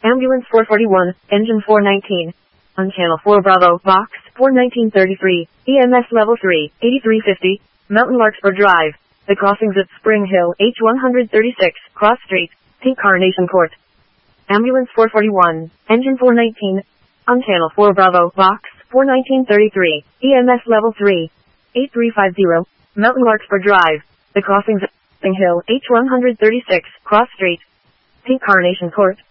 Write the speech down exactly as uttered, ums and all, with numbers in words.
Ambulance four forty-one, Engine four nineteen. On Channel four Bravo, Box four nineteen thirty-three, E M S Level three, eighty-three fifty, Mountain Larkspur Drive. The crossings at Spring Hill, H one thirty-six, Cross Street, Pink Carnation Court. Ambulance four forty-one, Engine four nineteen. On Channel four Bravo, Box four nineteen thirty-three, E M S Level three, eighty-three fifty, Mountain Larkspur Drive. The crossings at Spring Hill, H one thirty-six, Cross Street, Pink Carnation Court.